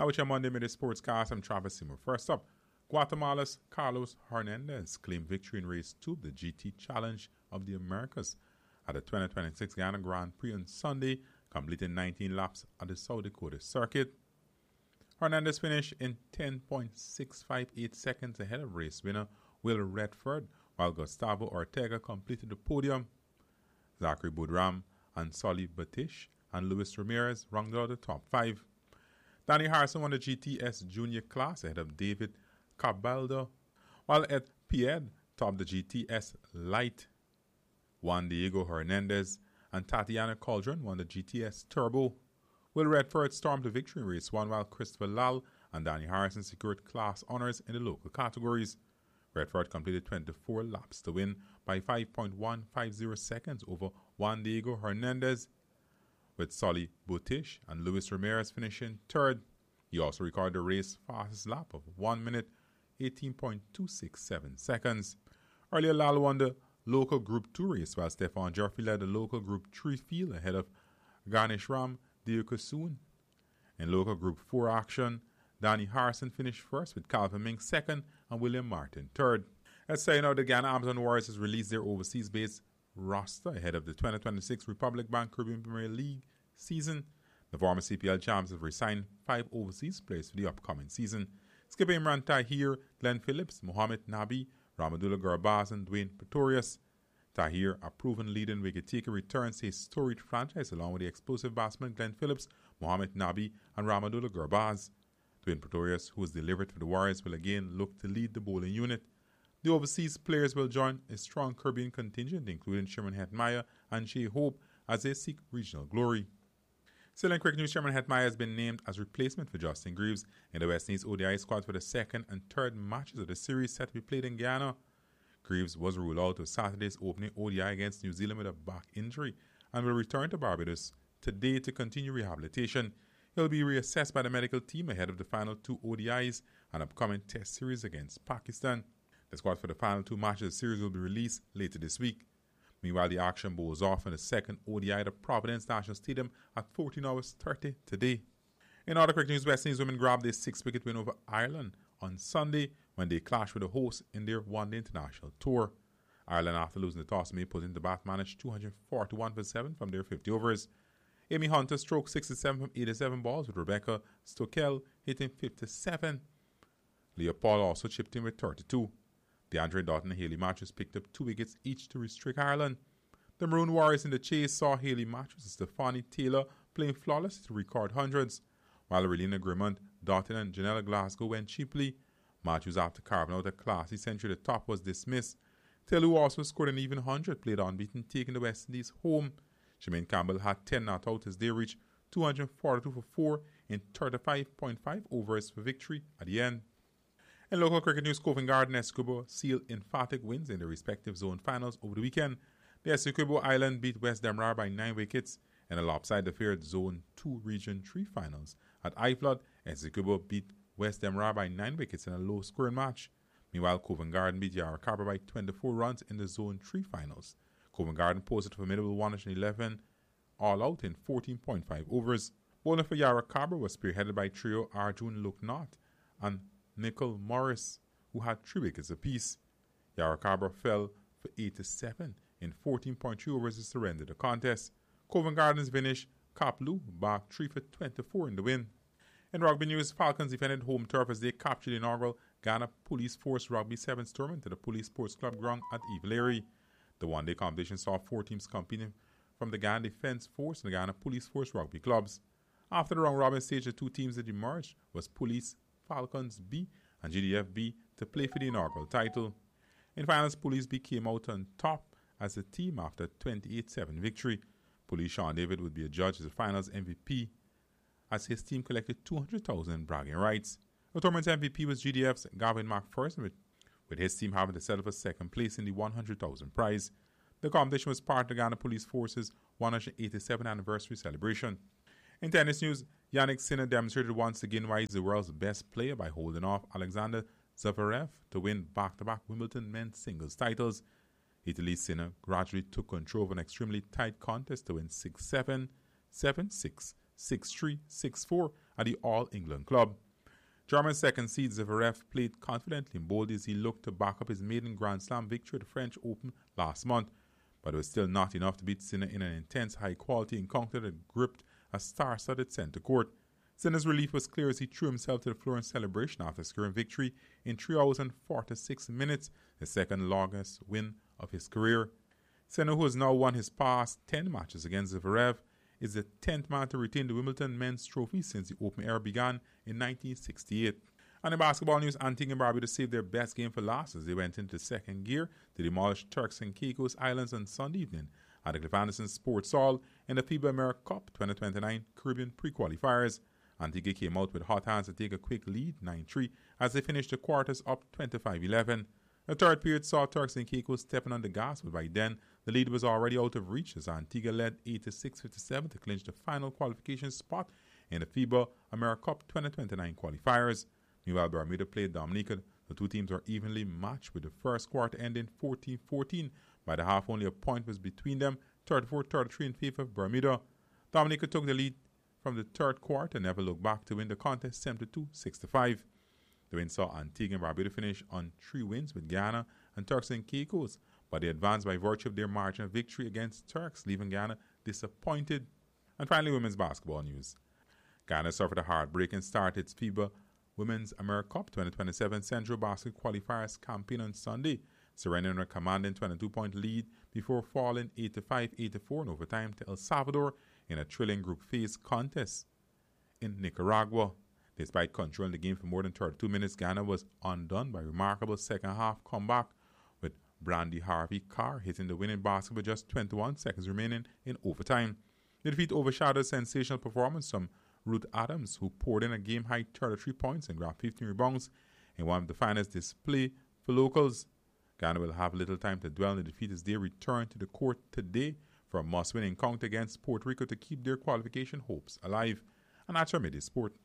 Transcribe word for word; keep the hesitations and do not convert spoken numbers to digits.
Now with your Monday Minute Sportscast, I'm Travis Seymour. First up, Guatemala's Carlos Hernandez claimed victory in race two of the G T Challenge of the Americas at the twenty twenty-six Ghana Grand Prix on Sunday, completing nineteen laps at the South Dakota circuit. Hernandez finished in ten point six five eight seconds ahead of race winner Will Redford, while Gustavo Ortega completed the podium. Zachary Boudram and Sully Batish and Luis Ramirez rounded out the top five. Danny Harrison won the G T S Junior class ahead of David Cabaldo, while Ed Pied topped the G T S Light. Juan Diego Hernandez and Tatiana Caldron won the G T S Turbo. Will Redford stormed the victory in race one, while Christopher Lal and Danny Harrison secured class honors in the local categories. Redford completed twenty-four laps to win by five point one five zero seconds over Juan Diego Hernandez, with Sully Butish and Luis Ramirez finishing third. He also recorded the race fastest lap of one minute, eighteen point two six seven seconds. Earlier, Lal won the local Group two race, while Stefan Jurfy led the local Group three field ahead of Ganeshram Diukasoon. In local Group four action, Danny Harrison finished first, with Calvin Mink second and William Martin third. Let's say now the Ghana Amazon Warriors has released their overseas-based roster ahead of the twenty twenty-six Republic Bank Caribbean Premier League season. The former C P L champs have resigned five overseas players for the upcoming season. Skipper Imran Tahir, Glenn Phillips, Mohamed Nabi, Ramadullah Garbaz and Dwayne Pretorius. Tahir, a proven leading wicket-taker, returns to his storied franchise along with the explosive batsmen Glenn Phillips, Mohamed Nabi and Ramadullah Garbaz. Dwayne Pretorius, who was delivered for the Warriors, will again look to lead the bowling unit. The overseas players will join a strong Caribbean contingent, including Sherman Hetmyer and Shea Hope, as they seek regional glory. Still in cricket news, Sherman Hetmyer has been named as replacement for Justin Greaves in the West Indies O D I squad for the second and third matches of the series set to be played in Guyana. Greaves was ruled out of Saturday's opening O D I against New Zealand with a back injury and will return to Barbados today to continue rehabilitation. He'll be reassessed by the medical team ahead of the final two O D Is and upcoming test series against Pakistan. The squad for the final two matches of the series will be released later this week. Meanwhile, the action bowls off in the second O D I at the Providence National Stadium at fourteen hours thirty today. In other cricket news, West Indies women grabbed a six-wicket win over Ireland on Sunday when they clashed with the hosts in their one-day international tour. Ireland, after losing the toss, may put in the bat, managed two hundred forty-one for seven from their fifty overs. Amy Hunter stroked sixty-seven from eighty-seven balls, with Rebecca Stokel hitting fifty-seven. Leah Paul also chipped in with thirty-two. DeAndre Doughton and Hayley Matthews picked up two wickets each to restrict Ireland. The Maroon Warriors in the chase saw Hayley Matthews and Stephanie Taylor playing flawlessly to record hundreds, while Relina Grimmond, Doughton and Janella Glasgow went cheaply. Matthews, after carving out a classy century at the top, was dismissed. Taylor, who also scored an even hundred, played unbeaten, taking the West Indies home. Jermaine Campbell had ten not out as they reached two hundred forty-two for four in thirty-five point five overs for victory at the end. In local cricket news, Covent Garden and Essequibo sealed emphatic wins in their respective zone finals over the weekend. The Essequibo Island beat West Demrar by nine wickets in a lopsided affair at Zone two Region three finals. At Iflod, Essequibo beat West Demrar by nine wickets in a low-scoring match. Meanwhile, Covent Garden beat Yarra Cabra by twenty-four runs in the Zone three finals. Covent Garden posted a formidable one hundred eleven all-out in fourteen point five overs. Bowling for Yarra Cabra was spearheaded by trio Arjun Loknath and Nicole Morris, who had three wickets apiece. Yarra Cabra fell for eighty-seven in fourteen point three overs to surrender the contest. Covent Garden's Vinish Kaplu backed three for twenty-four in the win. In rugby news, Falcons defended home turf as they captured the inaugural Ghana Police Force Rugby Sevens tournament at the Police Sports Club ground at Evelary. The one-day competition saw four teams competing from the Ghana Defence Force and the Ghana Police Force Rugby clubs. After the round-robin stage, the two teams that emerged was Police Falcons B and G D F B to play for the inaugural title. In finals, Police B came out on top as a team after a twenty-eight seven victory. Police Sean David would be adjudged as the finals M V P as his team collected two hundred thousand in bragging rights. The tournament's M V P was G D F's Gavin McPherson, with, with his team having to settle for second place in the one hundred thousand prize. The competition was part of the Ghana Police Force's one hundred eighty-seventh anniversary celebration. In tennis news, Yannick Sinner demonstrated once again why he's the world's best player by holding off Alexander Zverev to win back-to-back Wimbledon men's singles titles. Italy's Sinner gradually took control of an extremely tight contest to win six seven, seven six, six three, six four at the All-England club. German second seed Zverev played confidently and bold as he looked to back up his maiden Grand Slam victory at the French Open last month, but it was still not enough to beat Sinner in an intense, high-quality encounter that gripped a star-studded centre court. Sinner's relief was clear as he threw himself to the floor in celebration after securing victory in three hours and forty-six minutes, the second longest win of his career. Sinner, who has now won his past ten matches against Zverev, is the tenth man to retain the Wimbledon men's trophy since the Open era began in nineteen sixty-eight. And in basketball news, Antigua and Barbuda saved their best game for last as they went into the second gear to demolish Turks and Caicos Islands on Sunday evening at the Cliff Anderson Sports Hall in the FIBA AmeriCup twenty twenty-nine Caribbean pre-qualifiers. Antigua came out with hot hands to take a quick lead, nine three, as they finished the quarters up twenty-five eleven. The third period saw Turks and Caicos stepping on the gas, but by then the lead was already out of reach as Antigua led eighty-six fifty-seven to clinch the final qualification spot in the FIBA AmeriCup twenty twenty-nine qualifiers. Meanwhile, Bermuda played Dominica. The two teams were evenly matched, with the first quarter ending fourteen fourteen. By the half, only a point was between them, thirty-four thirty-three in favor of Bermuda. Dominica took the lead from the third quarter and never looked back to win the contest seventy-two sixty-five. The win saw Antigua and Barbuda finish on three wins with Guyana and Turks and Caicos, but they advanced by virtue of their margin of victory against Turks, leaving Guyana disappointed. And finally, women's basketball news. Guyana suffered a heartbreaking start its FIBA Women's AmeriCup twenty twenty-seven Central Basket Qualifiers campaign on Sunday, surrendering a commanding twenty-two point lead before falling eighty-five eighty-four in overtime to El Salvador in a thrilling group phase contest in Nicaragua. Despite controlling the game for more than thirty-two minutes, Ghana was undone by a remarkable second-half comeback, with Brandy Harvey Carr hitting the winning basket with just twenty-one seconds remaining in overtime. The defeat overshadowed a sensational performance from Ruth Adams, who poured in a game-high thirty-three points and grabbed fifteen rebounds in one of the finest display for locals. Ghana will have little time to dwell on the defeat as they return to the court today for a must-win encounter against Puerto Rico to keep their qualification hopes alive. And that's our Midday Sport.